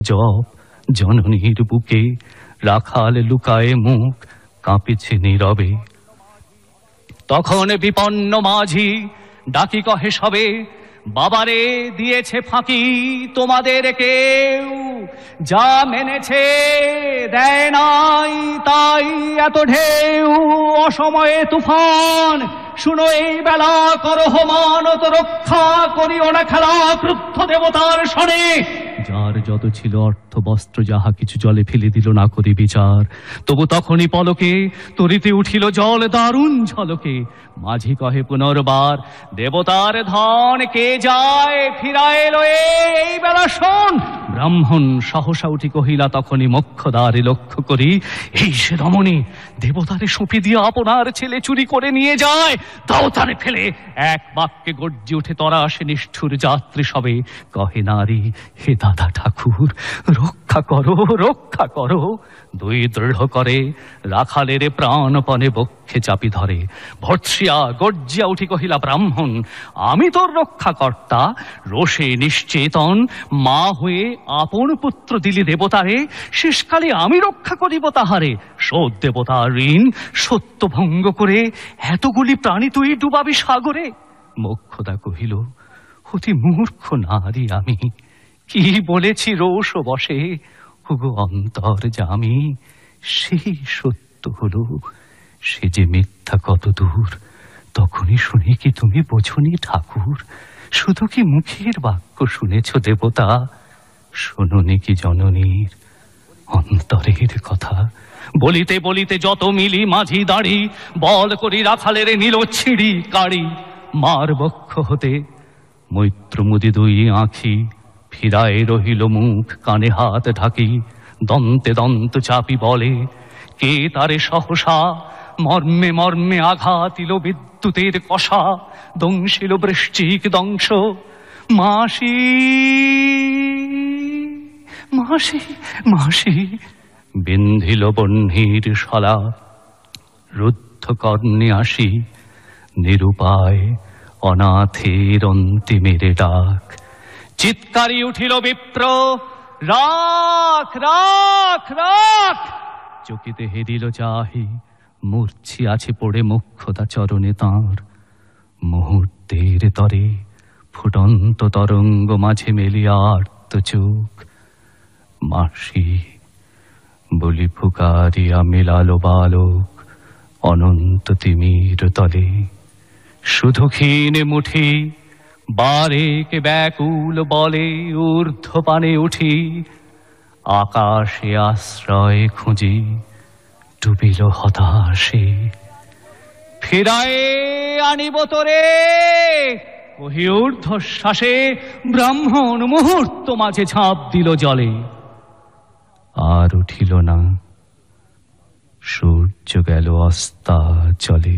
জপ জননীর বুকে রাখাল লুকায়ে মুখ কাঁপিছে নীরবে। তখন বিপন্ন মাঝি ডাকি কহে সবে, বাবারে দিয়েছে ফাঁকি তোমাদের কেউ, যা মেনেছে দেয় নাই তাই এত ঢেউ, অসময়ে তুফান শুনো এই বেলা করো মানত রক্ষা, করিও না খেলা ক্রুদ্ধ দেবতার শনে। যার যত ছিল অর্থ বস্ত্র যাহা কিছু জলে ফেলে দিল না করি বিচার, তবু তখনই পলকে তরিতে উঠিল জল দারুণ ঝলকে। মাঝি কহে পুনর্বার, দেবতার ধন কে যায় ফিরায় লয়ে এই বেলা শোন। ব্রাহ্মণ সহসা উঠি কহিলা তখনই মোক্ষদ্বারে লক্ষ্য করি, এই সে রমণী দেবতারে সঁপি দিয়ে আপনার ছেলে চুরি করে নিয়ে যায়। দাও তারে ফেলে। এক বাক্যে গর্জি উঠে তরা আসে নিষ্ঠুর যাত্রী সবে। কহে নারী, হে দাদা ঠাকুর রক্ষা করো রক্ষা করো। দুই দৃঢ় করে রাখালের প্রাণপণে বক্ষে চাপি ধরে। ভর্ৎসিয়া গর্জিয়া উঠি কহিলা ব্রাহ্মণ, আমি তোর রক্ষা কর্তা। রোষে নিশ্চেতন মা হয়ে আপন পুত্র দিলি দেবতারে, শেষকালে আমি রক্ষা করিব তাহারে। শোধ দেবতার ঋণ সত্য ভঙ্গ করে এতগুলি প্রাণী তুই ডুবাবি সাগরে। মোক্ষদা কহিল, অতি মূর্খ নারী আমি, কি বলেছি রোষ বসে। ওগো অন্তর জামি, সেই সত্য হলো সে যে মিথ্যা কত দূর। তখনই শুনি কি তুমি বোঝনি ঠাকুর, শুধু কি মুখের বাক্য শুনেছ দেবতা, শোনোনি কি জননীর অন্তরের কথা। বলিতে বলিতে যত মিলি মাঝি দাঁড়ি, বল করি রাখালের নিল ছিঁড়ি কাড়ি। মার বক্ষ হতে মৈত্রমুদি দুই আঁখি, ফিরায় রহিল মুখ কানে হাত ঢাকি। দন্তে দন্ত চাপি বলে, কে তারে সহসা মর্মে মর্মে আঘাতিল বিদ্যুতের কষা। দংশিল বৃশ্চিক দংশ, মাসি মাসি মাসি। বিন্ধিল বহ্নির শলা, রুদ্ধ কর্ণে আসি। নিরুপায় অনাথের অন্তিমের ডাক। চিৎকারি উঠিল বিপ্র, রাখ রাখ রাখ। চকিতে হেরিল চাহি, মূর্ছি আছে পড়ে মোক্ষদা চরণে তাঁর। মুহূর্তের তরে ফুটন্ত তরঙ্গ মাঝে মেলিয়া আর্ত চোখ। মাসি বলি ফুকারিয়া মেলালো বালক অনন্ত তিমির তলে। শুধু ক্ষীণ মুঠি বারেক ব্যাকুল বলে ঊর্ধ্ব পানে উঠি। আকাশে আশ্রয় খুঁজি ডুবিল হতাশে। ফিরায়ে আনিব তোরে কহি ঊর্ধ্বশ্বাসে। ব্রাহ্মণ মুহূর্ত মাঝে ঝাঁপ দিল জলে, আর উঠিল না। সূর্য গেল অস্তা চলে।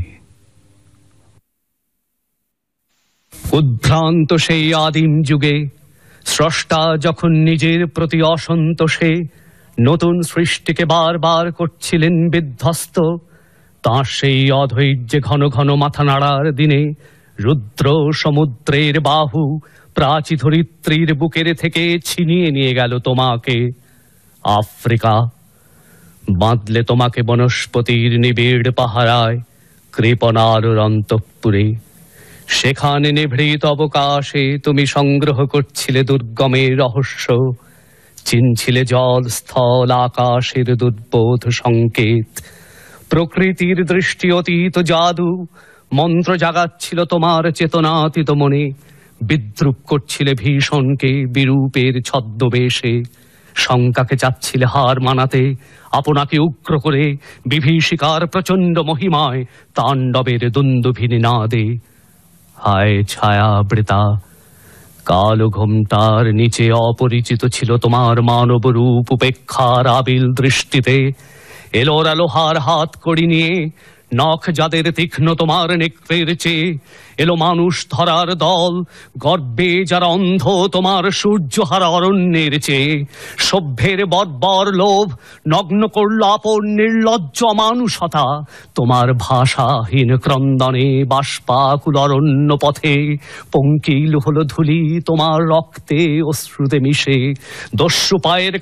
উদ্ভ্রান্ত সেই আদিম যুগে স্রষ্টা যখন নিজের প্রতি অসন্তোষে নতুন সৃষ্টিকে বারবার করছিলেন বিধ্বস্ত, তাঁর সেই অধৈর্যে ঘন ঘন মাথা নাড়ার দিনে রুদ্র সমুদ্রের বাহু প্রাচী ধরিত্রীর বুকের থেকে ছিনিয়ে নিয়ে গেল তোমাকে। আফ্রিকা বাঁধলে তোমাকে বনস্পতির নিবিড় পাহারায় কৃপণার অন্তঃপুরে। সেখানে নিভৃত অবকাশে তুমি সংগ্রহ করছিলে দুর্গমের রহস্য, চিনছিলে জল স্থল আকাশের দুর্বোধ সংকেত। প্রকৃতির দৃষ্টি অতীত জাদু মন্ত্র জাগাচ্ছিল তোমার চেতনাতীত মনে। বিদ্রুপ করছিলে ভীষণকে বিরূপের ছদ্মবেশে। শঙ্কাকে চাচ্ছিলে হার মানাতে, আপনাকে উগ্র করে বিভীষিকার প্রচণ্ড মহিমায় তাণ্ডবের দুন্দুভিনী নাদে। হায় ছায়াবৃতা কালো ঘোমটার নিচে অপরিচিত ছিল তোমার মানব রূপ। উপেক্ষার আবিল দৃষ্টিতে এলোরা লোহার হাত কড়ি নিয়ে নখ যাদের তীক্ষ্ণ তোমার নেকড়ের চেয়ে, এলো মানুষ ধরার দল, গর্বে যারা অন্ধ তোমার সূর্যহারা অরণ্যের চেয়ে। সভ্যের বর্বর লোভ নগ্ন করল আপন নির্লজ্জ মানুষতা, তোমার ভাষাহীন ক্রন্দনে বাষ্পাকুল অরণ্য পথে পঙ্কিল হলো ধূলি তোমার রক্তে অশ্রুতে মিশে। দস্যু পায়ের